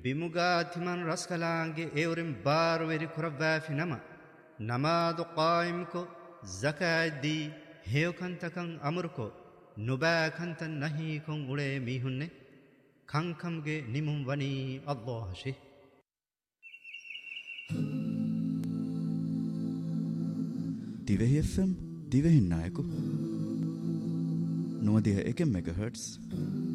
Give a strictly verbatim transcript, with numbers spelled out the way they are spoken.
بمقاتمن رسكلانجي اورم بارويري كربافي نما نماد قائمكو زكاة دي هيو كنتكن أمركو نبا كنتن نهيكن أولي ميهن كنكمجي نمم وني الله شي Dhivehi F M දිවෙහින් නායකු නොවදිහ එක මෙගහර්ට්ස්